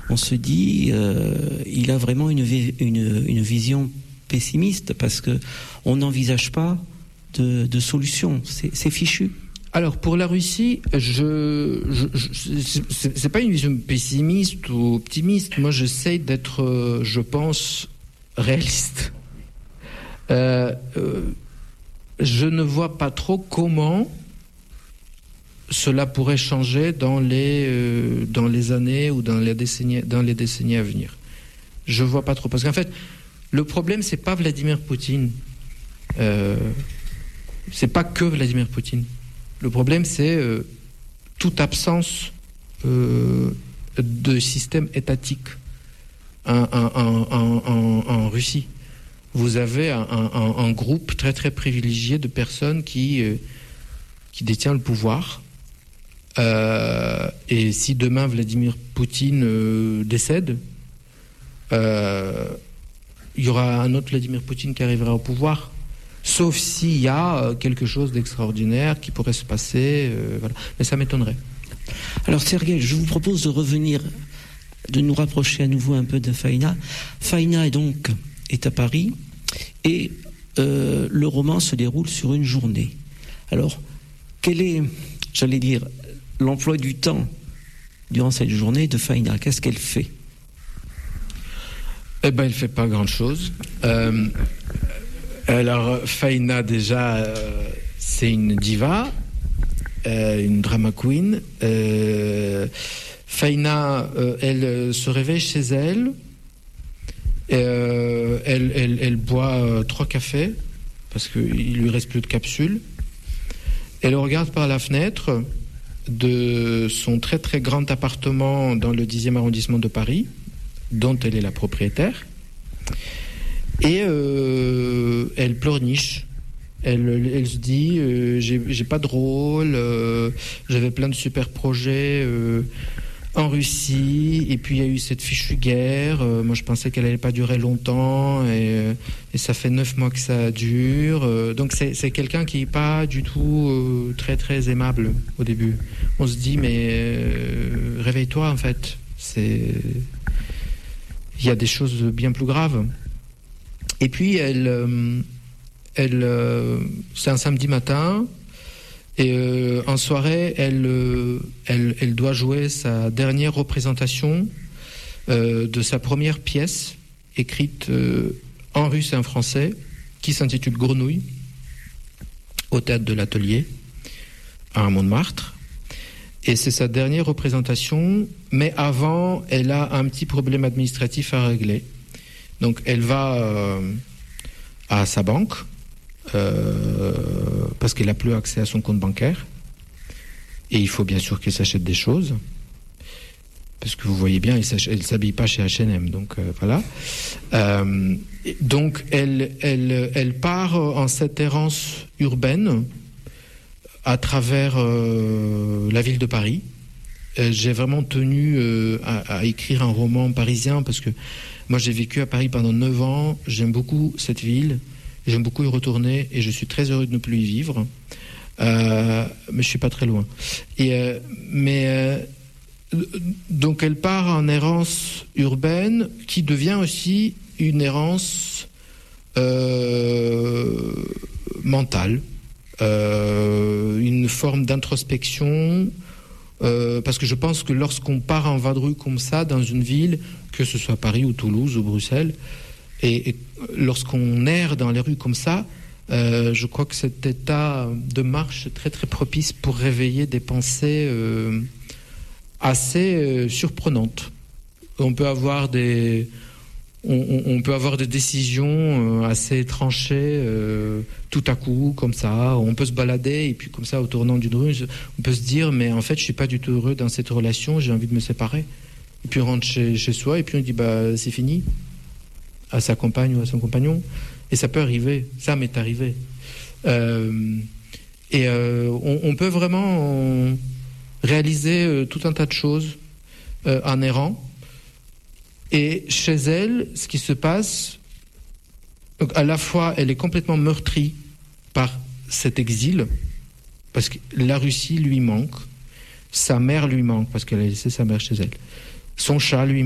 on se dit, il a vraiment une vision pessimiste parce que on n'envisage pas de solution. C'est fichu. Alors pour la Russie, c'est pas une vision pessimiste ou optimiste. Moi, j'essaie d'être, je pense, réaliste. Je ne vois pas trop comment cela pourrait changer dans les années ou dans les décennies à venir. Je vois pas trop parce qu'en fait, le problème c'est pas Vladimir Poutine. C'est pas que Vladimir Poutine. Le problème, c'est toute absence de système étatique en Russie. Vous avez un groupe très très privilégié de personnes qui détient le pouvoir. Et si demain Vladimir Poutine décède, il y aura un autre Vladimir Poutine qui arrivera au pouvoir. Sauf s'il y a quelque chose d'extraordinaire qui pourrait se passer, voilà. Mais ça m'étonnerait. Alors Sergueï, je vous propose de nous rapprocher à nouveau un peu de Faïna. Faïna est à Paris et le roman se déroule sur une journée. Alors, quel est, j'allais dire, l'emploi du temps durant cette journée de Faïna? Qu'est-ce qu'elle fait? Eh ben, elle fait pas grand-chose. Alors, Faïna, déjà, c'est une diva, une drama queen. Faïna, elle se réveille chez elle. Elle boit 3 cafés, parce qu'il lui reste plus de capsules. Elle regarde par la fenêtre de son très très grand appartement dans le 10e arrondissement de Paris, dont elle est la propriétaire. Et elle pleurniche. Elle se dit j'ai pas de rôle, j'avais plein de super projets en Russie, et puis il y a eu cette fichue guerre. Moi je pensais qu'elle allait pas durer longtemps, et ça fait 9 mois que ça dure. Donc c'est quelqu'un qui est pas du tout très très aimable au début. On se dit mais réveille-toi en fait. Il y a des choses bien plus graves. Et puis c'est un samedi matin, et en soirée, elle doit jouer sa dernière représentation de sa première pièce écrite en russe et en français, qui s'intitule Grenouille, au théâtre de l'Atelier à Montmartre. Et c'est sa dernière représentation, mais avant, elle a un petit problème administratif à régler. Donc elle va à sa banque parce qu'elle n'a plus accès à son compte bancaire, et il faut bien sûr qu'elle s'achète des choses, parce que vous voyez bien, elle s'habille pas chez H&M, donc voilà. Donc elle part en cette errance urbaine à travers la ville de Paris. J'ai vraiment tenu à écrire un roman parisien, parce que moi, j'ai vécu à Paris pendant 9 ans. J'aime beaucoup cette ville. J'aime beaucoup y retourner, et je suis très heureux de ne plus y vivre. Mais je suis pas très loin. Donc, elle part en errance urbaine, qui devient aussi une errance mentale, une forme d'introspection. Parce que je pense que lorsqu'on part en vadrouille comme ça dans une ville, que ce soit Paris ou Toulouse ou Bruxelles, et lorsqu'on erre dans les rues comme ça, je crois que cet état de marche est très très propice pour réveiller des pensées assez surprenantes. On peut avoir des décisions assez tranchées tout à coup, comme ça. On peut se balader, et puis comme ça, au tournant d'une rue, on peut se dire mais en fait je suis pas du tout heureux dans cette relation, j'ai envie de me séparer. Et puis on rentre chez soi, et puis on dit bah c'est fini, à sa compagne ou à son compagnon. Et ça peut arriver, ça m'est arrivé. On peut vraiment réaliser tout un tas de choses en errant. Et chez elle, ce qui se passe, donc à la fois elle est complètement meurtrie par cet exil, parce que la Russie lui manque, sa mère lui manque parce qu'elle a laissé sa mère chez elle, son chat lui